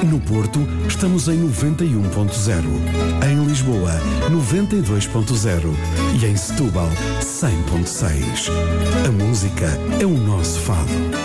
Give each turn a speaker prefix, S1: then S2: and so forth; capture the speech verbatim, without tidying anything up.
S1: No Porto, estamos em noventa e um ponto zero. Em Lisboa, noventa e dois ponto zero. E em Setúbal, cem ponto seis. A música é o nosso fado.